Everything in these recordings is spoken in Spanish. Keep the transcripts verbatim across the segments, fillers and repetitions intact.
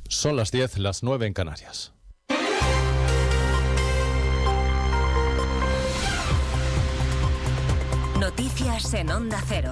Son las diez, las nueve en Canarias. Noticias en Onda Cero.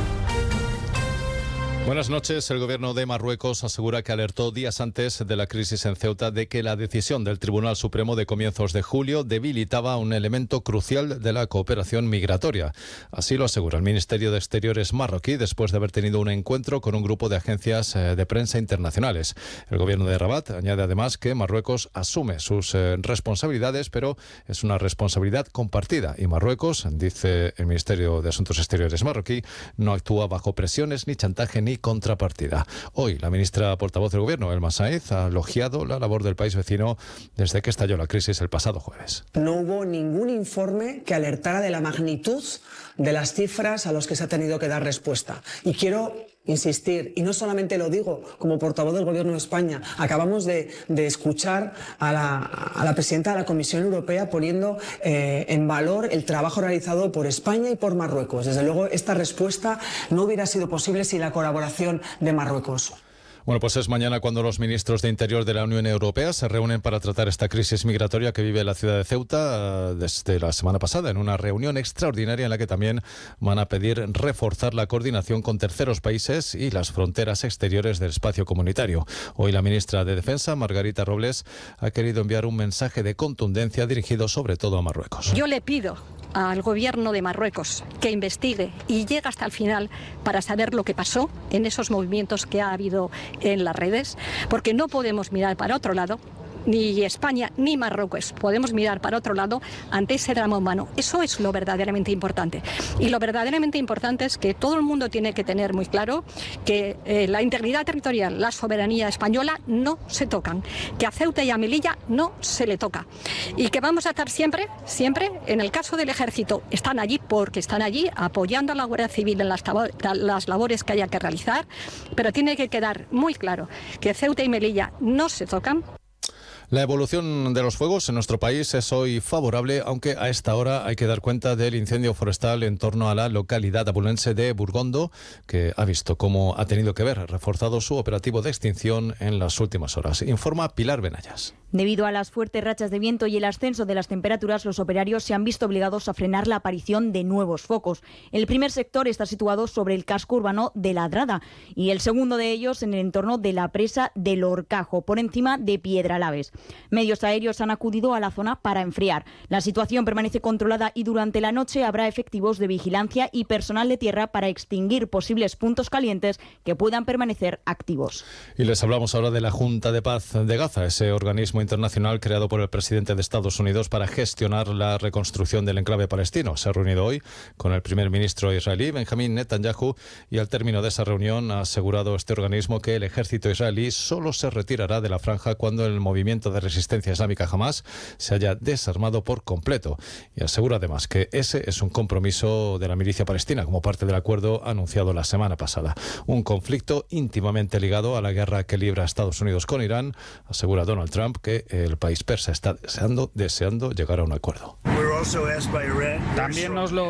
Buenas noches. El gobierno de Marruecos asegura que alertó días antes de la crisis en Ceuta de que la decisión del Tribunal Supremo de comienzos de julio debilitaba un elemento crucial de la cooperación migratoria. Así lo asegura el Ministerio de Exteriores marroquí después de haber tenido un encuentro con un grupo de agencias de prensa internacionales. El gobierno de Rabat añade además que Marruecos asume sus eh, responsabilidades, pero es una responsabilidad compartida y Marruecos, dice el Ministerio de Asuntos Exteriores marroquí, no actúa bajo presiones ni chantaje ni contrapartida. Hoy, la ministra portavoz del Gobierno, Elma Saez, ha elogiado la labor del país vecino desde que estalló la crisis el pasado jueves. No hubo ningún informe que alertara de la magnitud de las cifras a las que se ha tenido que dar respuesta. Y quiero insistir, y no solamente lo digo como portavoz del Gobierno de España, acabamos de, de escuchar a la, a la presidenta de la Comisión Europea poniendo eh, en valor el trabajo realizado por España y por Marruecos. Desde luego, esta respuesta no hubiera sido posible sin la colaboración de Marruecos. Bueno, pues es mañana cuando los ministros de Interior de la Unión Europea se reúnen para tratar esta crisis migratoria que vive la ciudad de Ceuta desde la semana pasada, en una reunión extraordinaria en la que también van a pedir reforzar la coordinación con terceros países y las fronteras exteriores del espacio comunitario. Hoy la ministra de Defensa, Margarita Robles, ha querido enviar un mensaje de contundencia dirigido sobre todo a Marruecos. Yo le pido al gobierno de Marruecos que investigue y llegue hasta el final para saber lo que pasó en esos movimientos que ha habido en las redes, porque no podemos mirar para otro lado. Ni España ni Marruecos podemos mirar para otro lado ante ese drama humano. Eso es lo verdaderamente importante. Y lo verdaderamente importante es que todo el mundo tiene que tener muy claro que eh, la integridad territorial, la soberanía española no se tocan, que a Ceuta y a Melilla no se le toca. Y que vamos a estar siempre, siempre, en el caso del ejército, están allí porque están allí apoyando a la Guardia Civil en las, las labores que haya que realizar, pero tiene que quedar muy claro que Ceuta y Melilla no se tocan. La evolución de los fuegos en nuestro país es hoy favorable, aunque a esta hora hay que dar cuenta del incendio forestal en torno a la localidad abulense de Burgondo, que ha visto cómo ha tenido que ver reforzado su operativo de extinción en las últimas horas. Informa Pilar Benayas. Debido a las fuertes rachas de viento y el ascenso de las temperaturas, los operarios se han visto obligados a frenar la aparición de nuevos focos. El primer sector está situado sobre el casco urbano de Ladrada y el segundo de ellos en el entorno de la presa del Horcajo, por encima de Piedralaves. Medios aéreos han acudido a la zona para enfriar. La situación permanece controlada y durante la noche habrá efectivos de vigilancia y personal de tierra para extinguir posibles puntos calientes que puedan permanecer activos. Y les hablamos ahora de la Junta de Paz de Gaza, ese organismo internacional creado por el presidente de Estados Unidos para gestionar la reconstrucción del enclave palestino. Se ha reunido hoy con el primer ministro israelí, Benjamín Netanyahu, y al término de esa reunión ha asegurado este organismo que el ejército israelí solo se retirará de la franja cuando el movimiento de resistencia islámica Hamas se haya desarmado por completo. Y asegura además que ese es un compromiso de la milicia palestina como parte del acuerdo anunciado la semana pasada. Un conflicto íntimamente ligado a la guerra que libra Estados Unidos con Irán, asegura Donald Trump que el país persa está deseando, deseando llegar a un acuerdo. También nos lo